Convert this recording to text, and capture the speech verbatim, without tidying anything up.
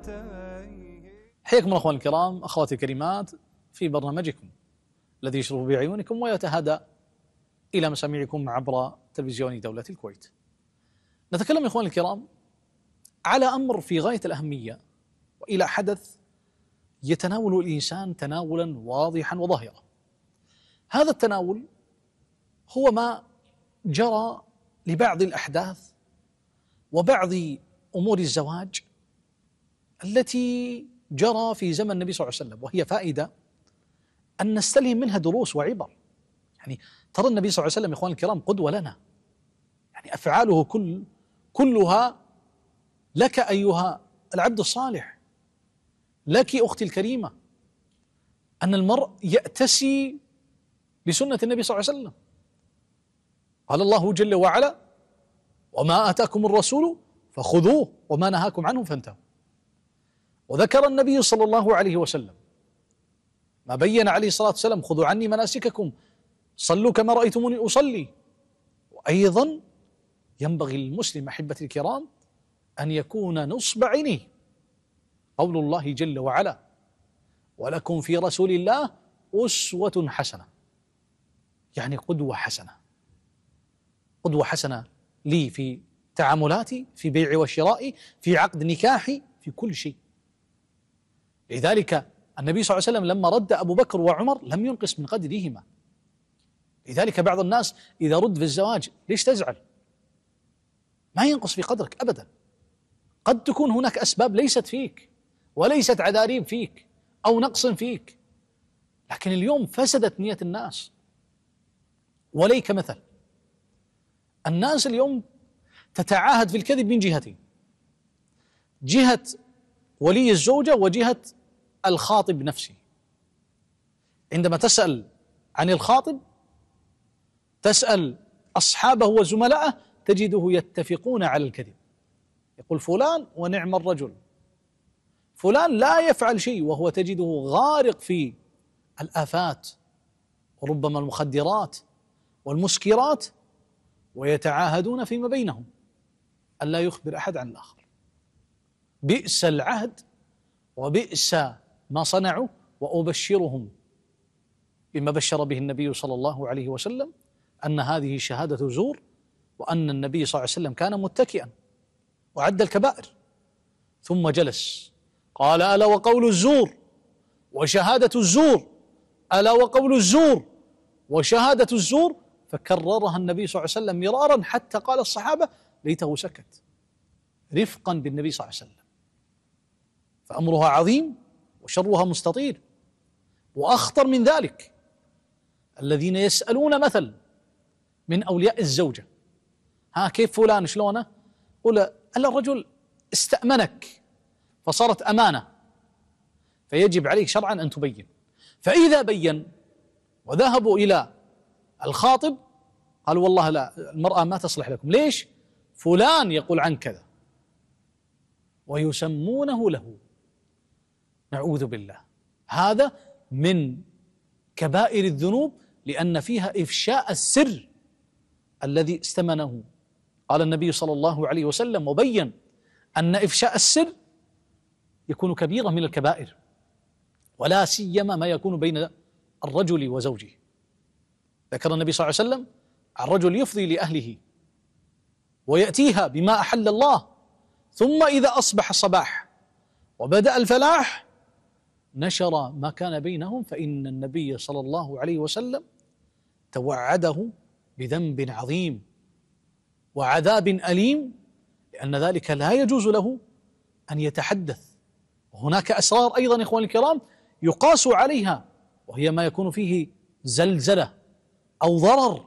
حياكم الله اخواني الكرام، اخواتي الكريمات، في برنامجكم الذي يشرف بعيونكم ويتهادى الى مسامعكم عبر تلفزيون دولة الكويت. نتكلم يا اخواني الكرام على امر في غاية الاهمية والى حدث يتناول الانسان تناولا واضحا وظاهرا. هذا التناول هو ما جرى لبعض الاحداث وبعض امور الزواج التي جرى في زمن النبي صلى الله عليه وسلم، وهي فائدة أن نستلهم منها دروس وعبر. يعني ترى النبي صلى الله عليه وسلم يا إخوان الكرام قدوة لنا، يعني أفعاله كل كلها لك أيها العبد الصالح، لك أختي الكريمة، أن المرء يأتسي بسنة النبي صلى الله عليه وسلم. قال الله جل وعلا: وما آتاكم الرسول فخذوه وما نهاكم عنه فانتهوا. وذكر النبي صلى الله عليه وسلم ما بين عليه الصلاة والسلام: خذوا عني مناسككم صلوا كما رأيتموني أصلي. وأيضا ينبغي للمسلم أحبتي الكرام أن يكون نصب عينه قول الله جل وعلا: ولكم في رسول الله أسوة حسنة، يعني قدوة حسنة، قدوة حسنة لي في تعاملاتي، في بيعي وشرائي، في عقد نكاحي، في كل شيء. لذلك النبي صلى الله عليه وسلم لما رد أبو بكر وعمر لم ينقص من قدرهما. لذلك بعض الناس إذا رد في الزواج ليش تزعل؟ ما ينقص في قدرك أبدا. قد تكون هناك أسباب ليست فيك وليست عذاريب فيك أو نقص فيك، لكن اليوم فسدت نية الناس. وليك مثل، الناس اليوم تتعاهد في الكذب من جهتين: جهة ولي الزوجة وجهة الخاطب نفسه. عندما تسأل عن الخاطب تسأل أصحابه وزملائه تجده يتفقون على الكذب. يقول فلان ونعم الرجل، فلان لا يفعل شيء وهو تجده غارق في الآفات وربما المخدرات والمسكرات، ويتعاهدون فيما بينهم ألا يخبر أحد عن الآخر. بئس العهد وبئس ما صنعوا، وأبشرهم بما بشر به النبي صلى الله عليه وسلم أن هذه شهادة زور، وأن النبي صلى الله عليه وسلم كان متكئا وعد الكبائر ثم جلس قال: ألا وقول الزور وشهادة الزور، ألا وقول الزور وشهادة الزور، فكررها النبي صلى الله عليه وسلم مرارا حتى قال الصحابة: ليته سكت، رفقا بالنبي صلى الله عليه وسلم. فأمرها عظيم وشرها مستطير. وأخطر من ذلك الذين يسألون مثل من أولياء الزوجة: ها كيف فلان شلونه؟ قل ألا الرجل استأمنك فصارت أمانة، فيجب عليك شرعا أن تبين. فإذا بين وذهبوا إلى الخاطب قالوا: والله لا، المرأة ما تصلح لكم. ليش؟ فلان يقول عن كذا، ويسمونه له. نعوذ بالله. هذا من كبائر الذنوب، لأن فيها إفشاء السر الذي استمنه. قال النبي صلى الله عليه وسلم وبين أن إفشاء السر يكون كبيرة من الكبائر، ولا سيما ما يكون بين الرجل وزوجه. ذكر النبي صلى الله عليه وسلم الرجل يفضي لأهله ويأتيها بما أحل الله، ثم إذا أصبح الصباح وبدأ الفلاح نشر ما كان بينهم، فإن النبي صلى الله عليه وسلم توعده بذنب عظيم وعذاب أليم، لأن ذلك لا يجوز له أن يتحدث. وهناك أسرار أيضا إخواني الكرام يقاس عليها، وهي ما يكون فيه زلزلة أو ضرر